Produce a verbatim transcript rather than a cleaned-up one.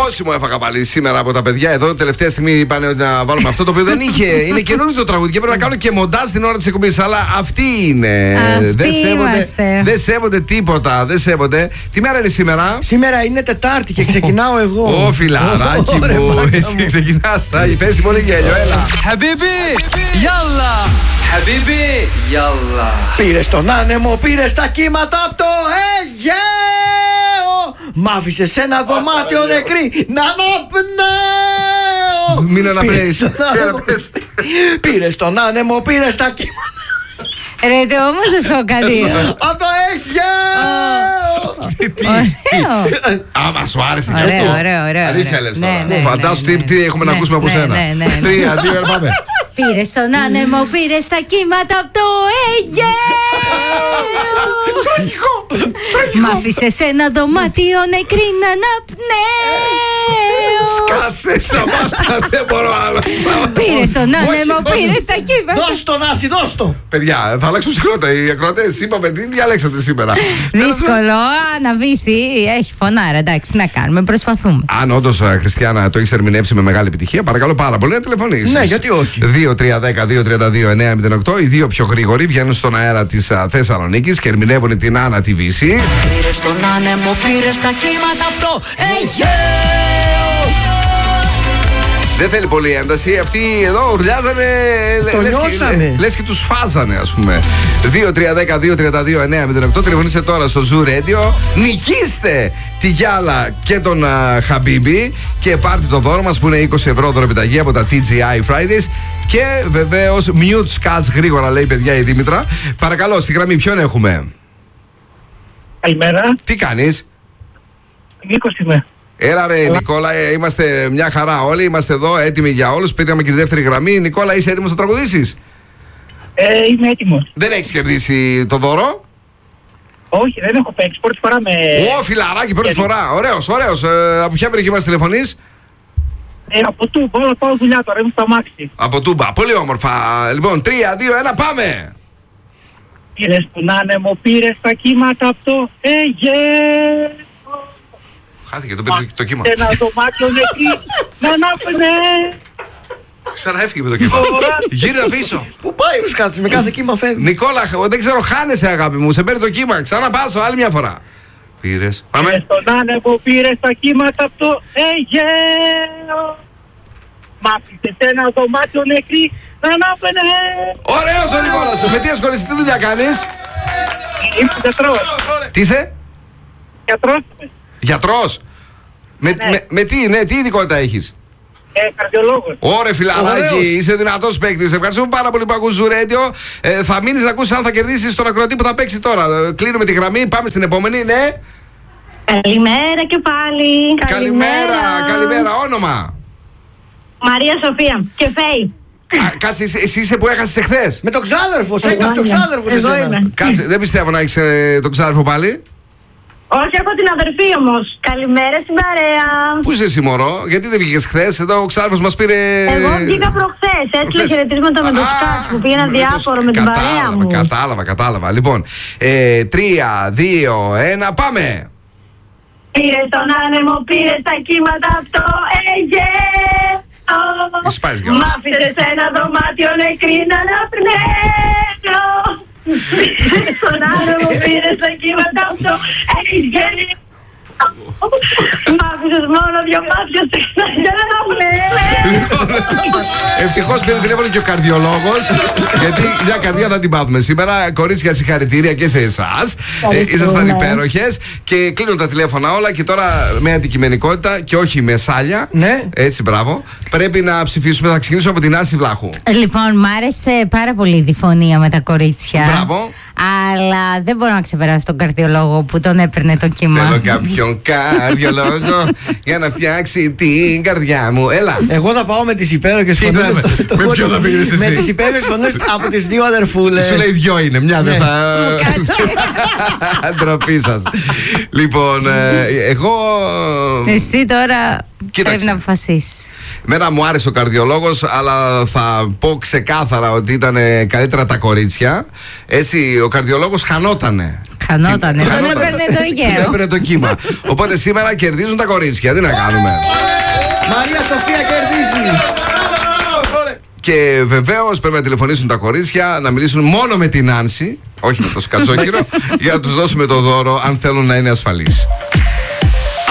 Πόσιμο έφαγα πάλι σήμερα από τα παιδιά εδώ. Τελευταία στιγμή είπαν να βάλουμε αυτό το οποίο δεν είχε. Είναι καινούριο το τραγούδι και πρέπει να κάνω και μοντάζ την ώρα τη εκπομπή. Αλλά αυτή είναι. Αυτοί δεν σέβονται, είμαστε. δεν σέβονται τίποτα. Δεν σέβονται. Τι μέρα είναι σήμερα? Σήμερα είναι Τετάρτη και ξεκινάω εγώ. Ω φιλαράκι μου, εσύ ξεκινάς. Θα πέσει πολύ γέλιο, έλα. Habibi, yalla. Habibi, yalla. Πήρε τον άνεμο, πήρε τα κύματα από το Αιγαίο. Μ' άφησε σε ένα δωμάτιο νεκρή να αναπνέω. Μην αναπνέεις. Πήρε τον άνεμο, πήρε τα κύματα. Ρε, τε όμως δεν σου πω κάτι. Από το Αιγαίο. Ωραίο. Άμα σου άρεσε και Ωραίο, αυτό. ωραίο, ωραίο. Αλήθεια λες Ναι, τώρα. ναι, Φαντάσου ναι, τι- τι ναι. έχουμε να Ναι, ακούσουμε από ναι, σένα. ναι, ναι, ναι. Τρία, δύο, ένα, πάμε. Πήρε στον άνεμο, πήρε τα κύματα από το Αιγαίο. Τραγικό. Μ' άφησε σε ένα δωμάτιο νεκρή να αναπνέω. Σκάσε, σταμάτα, δεν μπορώ άλλο. Πήρε στον άνεμο, Όχι, όχι. πήρε τα κύματα. Δώσ' τον Άση, δώσ' το. Παιδιά, θα αλλάξουν συχνότητα οι ακροατές. Είπαμε τι διαλέξατε σήμερα. Δύσκολο, αναβήσει, έχει φωνάρα, εντάξει, τι να κάνουμε, προσπαθούμε. Αν όντω, Χριστιανά, το έχει ερμηνεύσει με μεγάλη επιτυχία, παρακαλώ πάρα πολύ να τηλεφωνήσει. Ναι, γιατί όχι. δύο τρία ένα μηδέν δύο τρία δύο εννιά μηδέν οκτώ. Οι δύο πιο γρήγοροι βγαίνουν στον αέρα τη Θεσσαλονίκη και ερμηνεύουν την Άννα τη Βύση. Πήρε στον άνεμο, πήρε τα κύματα από το Αιγαίο. Δεν θέλει πολύ ένταση. Αυτοί εδώ ουρλιάζανε. Το λες νιώσαμε. και, λες και τους φάζανε, ας πούμε. δύο τρία ένα μηδέν δύο τρία δύο εννιά μηδέν οκτώ. Τηλεφωνήστε τώρα στο Zoo Radio. Νικήστε τη Γιάλα και τον uh, Χαμπίμπι. Και πάρτε το δώρο μας που είναι είκοσι ευρώ δωροπιταγή από τα τι τζι άι Fridays. Και βεβαίως mute cuts γρήγορα, λέει παιδιά η Δήμητρα. Παρακαλώ, στη γραμμή ποιον έχουμε? Καλημέρα, Τι κάνεις? Νίκος είμαι. Έλα ρε Νικόλα, ε, είμαστε μια χαρά όλοι, είμαστε εδώ έτοιμοι για όλους. Πήραμε και τη δεύτερη γραμμή. Νικόλα, είσαι έτοιμος να τραγουδήσεις? Ε, είμαι έτοιμος. Δεν έχεις κερδίσει το δώρο? Όχι, δεν έχω παίξει. Πρώτη φορά με. Ω, φιλαράκι, πρώτη Κερδί. φορά. Ωραίος, ωραίος. Ε, από ποια περιοχή μας τηλεφωνείς? Ε, από του, πάω, πάω δουλειά τώρα, είμαι στο αμάξι. Από Τούμπα. Πολύ όμορφα. Λοιπόν, τρία, δύο, ένα, πάμε! Πήρε στον άνεμο, πήρε τα κύματα από το Αιγαίο. Χάθηκε το, πήρε το κύμα. Σε ένα δωμάτιο νεκρή να αναπνέω. Ξανά έφυγε με το κύμα. Γύρω πίσω. Πού πάει ο Σκάτσης, με κάθε κύμα φεύγει. Νικόλα, δεν ξέρω, χάνεσαι αγάπη μου. Σε παίρνει το κύμα. Ξανά πάσω άλλη μια φορά. Πήρες. Πήρε Πάμε. στον άνεμο, πήρε τα κύματα από το Αιγαίο. Μ' άφησε σε ένα δωμάτιο νεκρή να αναπνέω. Ωραίος ο Νικόλας. Με τι ασχολείσαι, τι δουλειά κάνεις? Είμαι γιατρός. Τι είσαι? Γιατρός είμαι. Γιατρός. Με, Ναι. με, με τι, ναι, τι ειδικότητα έχεις? Ε, καρδιολόγος. Ωρε φιλαράκι, Ωραίος. είσαι δυνατός παίκτης. Ευχαριστούμε πάρα πολύ που ακούς Zoo Radio. Ε, θα μείνεις να ακούσεις αν θα κερδίσεις τον ακροατή που θα παίξει τώρα. Ε, κλείνουμε τη γραμμή, πάμε στην επόμενη, ναι. Καλημέρα και πάλι. Καλημέρα, καλημέρα, όνομα. Μαρία Σοφία και Φέη. Α, κάτσε, εσύ, εσύ είσαι που έχασες εχθές. Με τον ξάδερφο, σε Εγώ έκαψε ο είμαι. ξάδερφος Εγώ εσένα. είμαι. Κάτσε, δεν πιστεύω να έχεις ε, τον ξάδερφο πάλι. Όχι, έχω την αδερφή όμως. Καλημέρα στην παρέα. Πού είσαι εσύ μωρό, γιατί δεν βγήκες χθες? Εδώ ο ξάδερφος μας πήρε. Εγώ βγήκα προχθές. Έτσι Προχθές. χαιρετίσματα με το Α, Σκάτς που πήγαινα με το διάφορο Σκ- με την παρέα κατάλαβα, μου. Κατάλαβα, κατάλαβα. Λοιπόν, ε, τρία, δύο, ένα, πάμε. Πήρε στον άνεμο, πήρε τα κύματα από το Αιγαίο. Οι Spice Girls. Μ' άφησε σε ένα δωμάτιο νεκρή να αναπνέω. Πήρε στον άνεμο, πήρε τα κύματα από το Αιγαίο. Μ' άφησες μόνο δυο μάτια στεγνά για να αναπνέω. Ευτυχώς πήρε τηλέφωνο και ο καρδιολόγος. Γιατί μια καρδιά θα την πάθουμε σήμερα. Κορίτσια, συγχαρητήρια και σε εσάς. Ε, ήσασταν υπέροχες. Και κλείνουν τα τηλέφωνα όλα. Και τώρα με αντικειμενικότητα και όχι με σάλια. Ναι. Έτσι, μπράβο. Πρέπει να ψηφίσουμε. Θα ξεκινήσουμε από την Άση Βλάχου. Λοιπόν, μ' άρεσε πάρα πολύ η διφωνία με τα κορίτσια. Μπράβο. Αλλά δεν μπορώ να ξεπεράσω τον καρδιολόγο που τον έπαιρνε το κύμα. Θέλω κάποιον καρδιολόγο για να φτιάξει την καρδιά μου. Έλα. Εγώ θα πάω με τις υπέροχες Τι φωνές. λέμε, το- το- με το- ποιο θα πήγαινες εσύ? Με τις υπέροχες φωνές από τις δύο αδερφούλες. Σου λέει δυο είναι. Μια δεν Ναι. θα. Ντροπή σας. Λοιπόν, ε, εγώ. Εσύ τώρα Κοίταξε. πρέπει να αποφασίσεις. Μένα μου άρεσε ο καρδιολόγος, αλλά θα πω ξεκάθαρα ότι ήταν καλύτερα τα κορίτσια. Έτσι, ο καρδιολόγος χανότανε. Χανότανε. Τον Χανότανε. έπαιρνε το Τον Αιγαίο. έπαιρνε το κύμα. Οπότε σήμερα κερδίζουν τα κορίτσια. Τι να κάνουμε. Μαρία Σοφία κερδίζει. Και βεβαίω πρέπει να τηλεφωνήσουν τα κορίτσια, να μιλήσουν μόνο με την Άνση, όχι με το σκατζόκυρο, για να του δώσουμε το δώρο αν θέλουν να είναι ασφαλείς.